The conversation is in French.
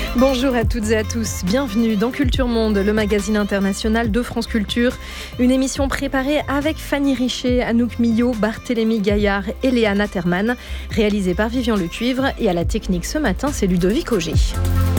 Bonjour à toutes et à tous, bienvenue dans Culture Monde, le magazine international de France Culture. Une émission préparée avec Fanny Richet, Anouk Millot, Barthélémy Gaillard et Léa Naterman, réalisée par Vivian Le Cuivre. Et à la technique ce matin, c'est Ludovic Auger.